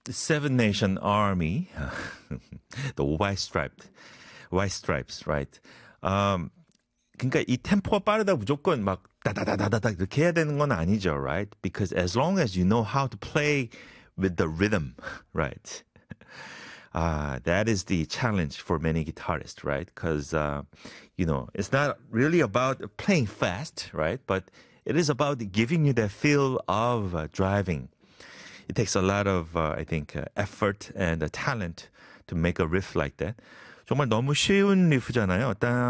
Seven Nation Army, the White Stripes, right? 그러니까 이 템포가 빠르다 무조건 막 다다다다다다 이렇게 해야 되는 건 아니죠, right? Because as long as you know how to play with the rhythm, right? That is the challenge for many guitarists, right? Because, it's not really about playing fast, right? But it is about giving you that feel of driving. It takes a lot of, I think, effort and talent to make a riff like that. 정말 너무 쉬운 리프잖아요.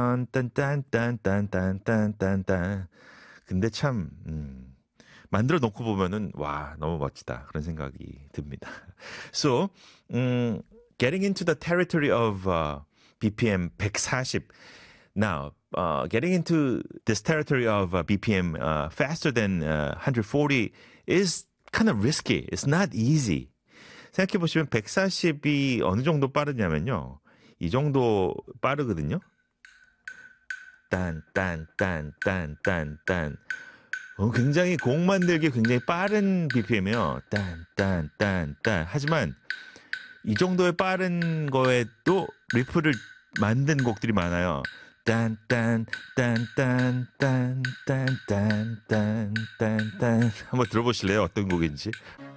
딴딴딴딴딴딴딴딴. 근데 참 만들어 놓고 보면은 와 너무 멋지다 그런 생각이 듭니다. So, getting into the territory of BPM 140. Now, getting into this territory of BPM faster than 140 is kind of risky. It's not easy. 생각해 보시면 140이 어느 정도 빠르냐면요. 이 정도 빠르거든요. 딴딴딴딴딴딴. 굉장히 곡 만들기 굉장히 빠른 BPM이에요. 딴딴딴딴. 하지만 이 정도의 빠른 거에도 리프를 만든 곡들이 많아요. 딴딴딴딴딴딴딴딴딴. 한번 들어보실래요? 어떤 곡인지?